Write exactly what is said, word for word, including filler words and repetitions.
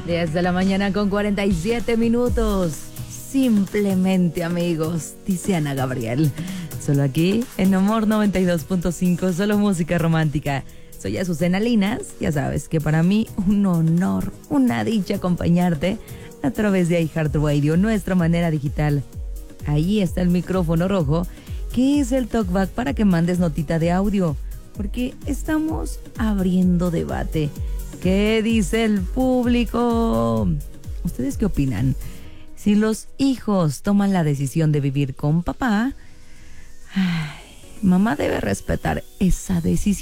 diez de la mañana con cuarenta y siete minutos. Simplemente amigos, dice Ana Gabriel. Solo aquí en Amor noventa y dos punto cinco, solo música romántica. Soy Azucena Linas, ya sabes que para mí un honor, una dicha acompañarte a través de iHeartRadio, nuestra manera digital. Ahí está el micrófono rojo, que es el talkback para que mandes notita de audio, porque estamos abriendo debate. ¿Qué dice el público? ¿Ustedes qué opinan? Si los hijos toman la decisión de vivir con papá, ay, mamá debe respetar esa decisión.